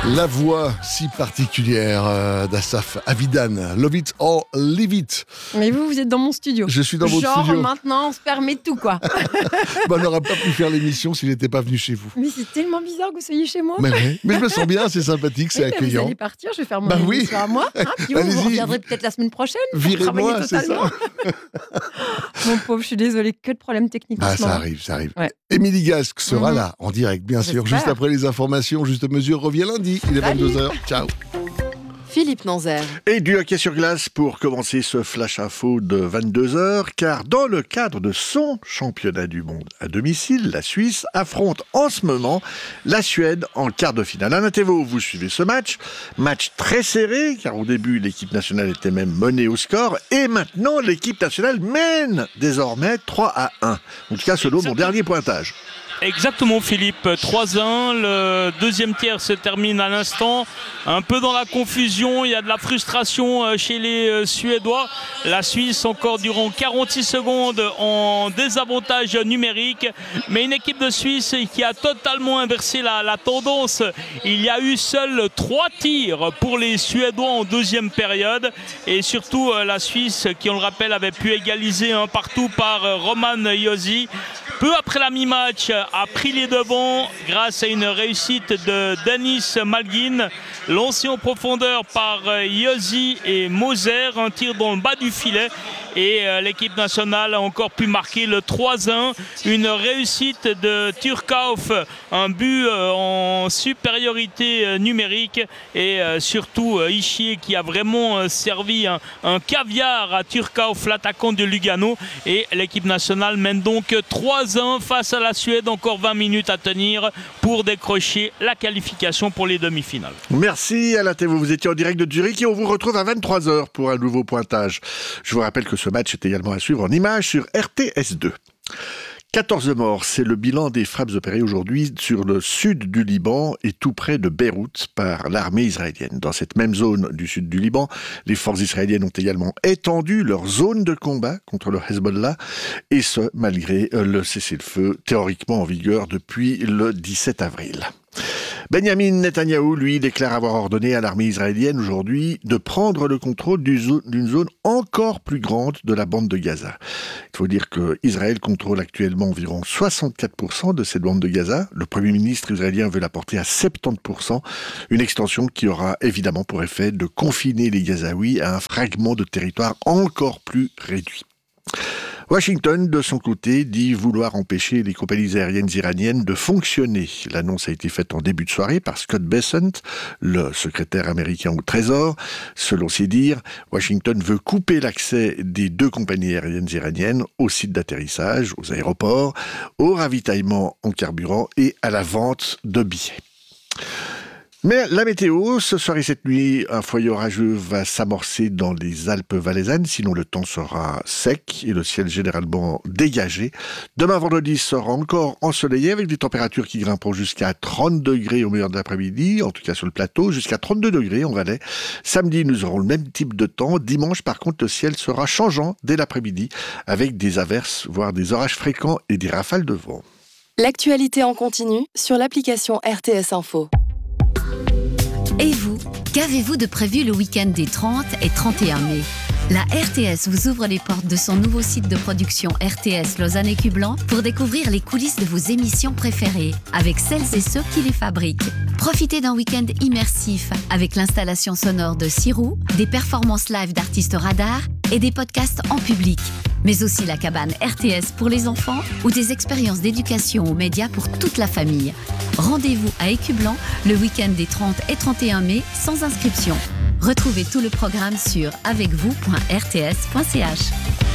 La voix si particulière d'Asaf Avidan, Love It or Leave It. Mais vous êtes dans mon studio. Je suis dans votre studio. Genre maintenant on se permet tout quoi. On n'aurait pas pu faire l'émission si j'étais pas venu chez vous. Mais c'est tellement bizarre que vous soyez chez moi. Mais je me sens bien, c'est sympathique, c'est accueillant. Vous allez partir, je vais faire mon émission à moi. Puis vous reviendrez peut-être la semaine prochaine. Virez-moi, c'est ça. Mon pauvre, je suis désolée, que de problèmes techniques. Ça arrive. Ouais. Émilie Gasque sera là, en direct, bien sûr, juste après les informations. Juste Mesure revient lundi, il est 22h. Ciao. Philippe Nanzer. Et du hockey sur glace pour commencer ce flash info de 22h, car dans le cadre de son championnat du monde à domicile, la Suisse affronte en ce moment la Suède en quart de finale. Alain Thévault, vous suivez ce match très serré, car au début l'équipe nationale était même menée au score, et maintenant l'équipe nationale mène désormais 3-1. En tout cas selon mon dernier pointage. Exactement Philippe, 3-1, le deuxième tiers se termine à l'instant, un peu dans la confusion, il y a de la frustration chez les Suédois, la Suisse encore durant 46 secondes en désavantage numérique, mais une équipe de Suisse qui a totalement inversé la tendance. Il y a eu seuls 3 tirs pour les Suédois en deuxième période, et surtout la Suisse qui, on le rappelle, avait pu égaliser un partout par Roman Josi. Peu après la mi-match, a pris les devants grâce à une réussite de Denis Malgin, lancé en profondeur par Josi et Moser, un tir dans le bas du filet, et l'équipe nationale a encore pu marquer le 3-1, une réussite de Turkov, un but en supériorité numérique, et surtout Ishier qui a vraiment servi un caviar à Turkov, l'attaquant de Lugano, et l'équipe nationale mène donc 3-1 face à la Suède, encore 20 minutes à tenir pour décrocher la qualification pour les demi-finales. Merci Alain Thévault, vous étiez en direct de Zurich et on vous retrouve à 23h pour un nouveau pointage. Je vous rappelle que ce match est également à suivre en images sur RTS2. 14 morts, c'est le bilan des frappes opérées aujourd'hui sur le sud du Liban et tout près de Beyrouth par l'armée israélienne. Dans cette même zone du sud du Liban, les forces israéliennes ont également étendu leur zone de combat contre le Hezbollah, et ce, malgré le cessez-le-feu théoriquement en vigueur depuis le 17 avril. Benjamin Netanyahou, lui, déclare avoir ordonné à l'armée israélienne aujourd'hui de prendre le contrôle d'une zone encore plus grande de la bande de Gaza. Il faut dire qu'Israël contrôle actuellement environ 64% de cette bande de Gaza. Le Premier ministre israélien veut la porter à 70%, une extension qui aura évidemment pour effet de confiner les Gazaouis à un fragment de territoire encore plus réduit. Washington, de son côté, dit vouloir empêcher les compagnies aériennes iraniennes de fonctionner. L'annonce a été faite en début de soirée par Scott Bessent, le secrétaire américain au Trésor. Selon ses dires, Washington veut couper l'accès des 2 compagnies aériennes iraniennes aux sites d'atterrissage, aux aéroports, au ravitaillement en carburant et à la vente de billets. Mais la météo, ce soir et cette nuit, un foyer orageux va s'amorcer dans les Alpes valaisannes, sinon le temps sera sec et le ciel généralement dégagé. Demain vendredi sera encore ensoleillé avec des températures qui grimperont jusqu'à 30 degrés au meilleur de l'après-midi, en tout cas sur le plateau, jusqu'à 32 degrés en Valais. Samedi, nous aurons le même type de temps. Dimanche, par contre, le ciel sera changeant dès l'après-midi avec des averses, voire des orages fréquents et des rafales de vent. L'actualité en continu sur l'application RTS Info. Et vous, qu'avez-vous de prévu le week-end des 30 et 31 mai ? La RTS vous ouvre les portes de son nouveau site de production RTS Lausanne et Cublan pour découvrir les coulisses de vos émissions préférées avec celles et ceux qui les fabriquent. Profitez d'un week-end immersif avec l'installation sonore de Sirou, des performances live d'artistes radars et des podcasts en public. Mais aussi la cabane RTS pour les enfants ou des expériences d'éducation aux médias pour toute la famille. Rendez-vous à Écublan le week-end des 30 et 31 mai sans inscription. Retrouvez tout le programme sur avecvous.rts.ch.